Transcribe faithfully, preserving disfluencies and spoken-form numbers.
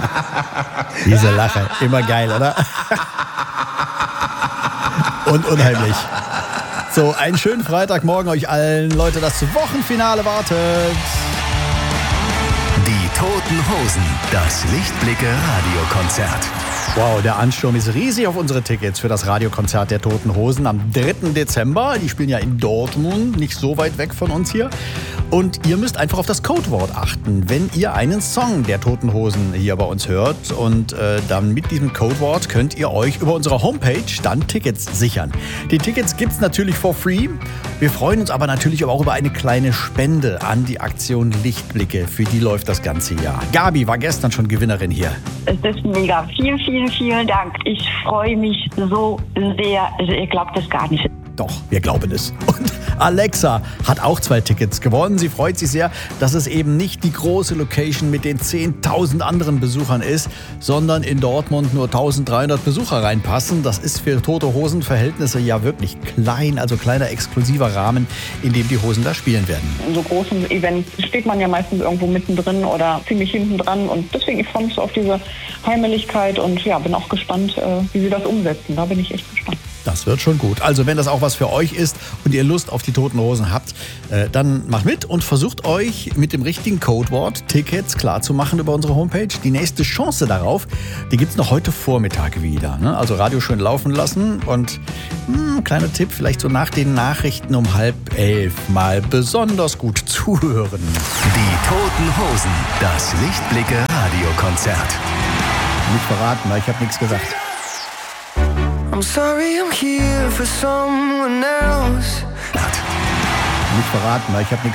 Diese Lache, immer geil, oder? Und unheimlich. So, einen schönen Freitagmorgen euch allen. Leute, das Wochenfinale wartet. Die Toten Hosen, das Lichtblicke-Radiokonzert. Wow, der Ansturm ist riesig auf unsere Tickets für das Radiokonzert der Toten Hosen am dritten Dezember. Die spielen ja in Dortmund, nicht so weit weg von uns hier. Und ihr müsst einfach auf das Codewort achten, wenn ihr einen Song der Toten Hosen hier bei uns hört. Und äh, dann mit diesem Codewort könnt ihr euch über unsere Homepage dann Tickets sichern. Die Tickets gibt's natürlich for free. Wir freuen uns aber natürlich auch über eine kleine Spende an die Aktion Lichtblicke. Für die läuft das ganze Jahr. Gabi war gestern schon Gewinnerin hier. Es ist mega. Vielen, vielen, vielen Dank. Ich freue mich so sehr. Also ihr glaubt es gar nicht. Doch, wir glauben es. Und Alexa hat auch zwei Tickets gewonnen. Sie freut sich sehr, dass es eben nicht die große Location mit den zehntausend anderen Besuchern ist, sondern in Dortmund nur eintausenddreihundert Besucher reinpassen. Das ist für Tote Hosen Verhältnisse ja wirklich klein, also kleiner exklusiver Rahmen, in dem die Hosen da spielen werden. In so großen Events steht man ja meistens irgendwo mittendrin oder ziemlich hinten dran. Und deswegen, ich freue mich so auf diese Heimeligkeit und ja, bin auch gespannt, wie sie das umsetzen. Da bin ich echt gespannt. Das wird schon gut. Also wenn das auch was für euch ist und ihr Lust auf die Toten Hosen habt, äh, dann macht mit und versucht euch mit dem richtigen Codewort Tickets klarzumachen über unsere Homepage. Die nächste Chance darauf, die gibt's noch heute Vormittag wieder. Ne? Also Radio schön laufen lassen und mh, kleiner Tipp, vielleicht so nach den Nachrichten um halb elf mal besonders gut zuhören. Die Toten Hosen, das Lichtblicke-Radiokonzert. Nicht verraten, weil ich habe nichts gesagt. I'm sorry I'm here for someone else. Nicht verraten, weil ich habe nichts